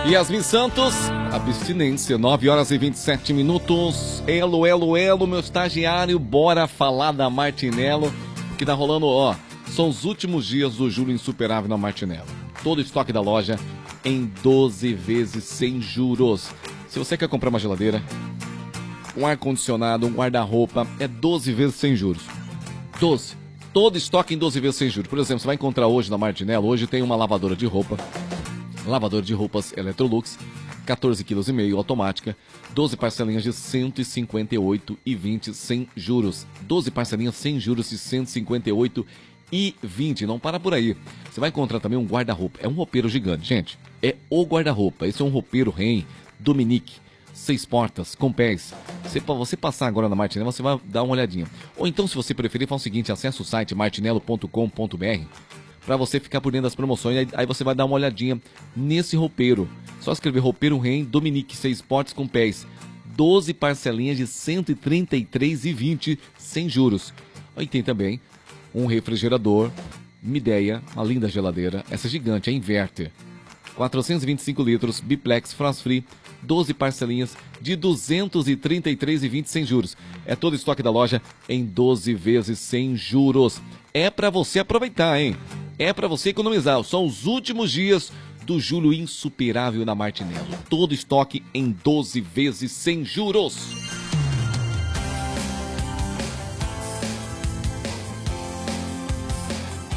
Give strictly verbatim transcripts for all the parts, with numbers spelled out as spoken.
Yasmin Santos, abstinência, nove horas e vinte e sete minutos. Elo, elo, elo, meu estagiário, bora falar da Martinello. O que tá rolando, ó, são os últimos dias do julho insuperável na Martinello. Todo o estoque da loja em doze vezes sem juros. Se você quer comprar uma geladeira, um ar-condicionado, um guarda-roupa, é doze vezes sem juros. doze. Todo estoque em doze vezes sem juros. Por exemplo, você vai encontrar hoje na Martinello, hoje tem uma lavadora de roupa, lavadora de roupas Electrolux, quatorze vírgula cinco quilos automática, doze parcelinhas de cento e cinquenta e oito reais e vinte centavos sem juros. doze parcelinhas sem juros de cento e cinquenta e oito reais e vinte centavos. Não para por aí. Você vai encontrar também um guarda-roupa. É um roupeiro gigante, gente. É o guarda-roupa. Esse é um roupeiro Ren Dominique. Seis portas, com pés. Se você passar agora na Martinello, você vai dar uma olhadinha. Ou então, se você preferir, faz o seguinte, acesse o site martinello ponto com ponto br para você ficar por dentro das promoções. Aí, aí você vai dar uma olhadinha nesse roupeiro. Só escrever roupeiro Ren Dominique, seis portas com pés. doze parcelinhas de cento e trinta e três reais e vinte centavos sem juros. Aí tem também um refrigerador Midea, uma linda geladeira. Essa gigante, é inverter. quatrocentos e vinte e cinco litros, biplex, frost free, doze parcelinhas de duzentos e trinta e três reais e vinte centavos sem juros. É todo o estoque da loja em doze vezes sem juros. É para você aproveitar, hein? É para você economizar. São os últimos dias do julho insuperável na Martinello. Todo estoque em doze vezes sem juros.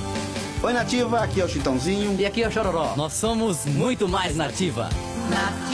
Oi, Nativa, aqui é o Chitãozinho. E aqui é o Chororó. Nós somos muito mais Nativa. Nativa.